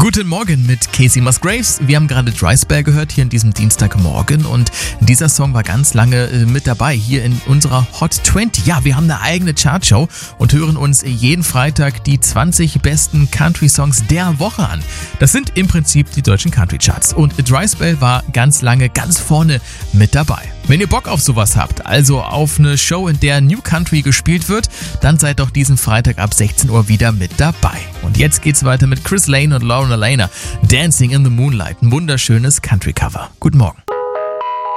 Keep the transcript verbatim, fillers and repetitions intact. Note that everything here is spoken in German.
Guten Morgen mit Casey Musgraves. Wir haben gerade Dry Spell gehört hier in diesem Dienstagmorgen und dieser Song war ganz lange äh, mit dabei hier in unserer Hot zwanzig. Ja, wir haben eine eigene Chartshow und hören uns jeden Freitag die zwanzig besten Country-Songs der Woche an. Das sind im Prinzip die deutschen Country-Charts und Dry Spell war ganz lange ganz vorne mit dabei. Wenn ihr Bock auf sowas habt, also auf eine Show, in der New Country gespielt wird, dann seid doch diesen Freitag ab sechzehn Uhr wieder mit dabei. Und jetzt geht's weiter mit Chris Lane und Lauren Alaina. Dancing in the Moonlight, ein wunderschönes Country-Cover. Guten Morgen.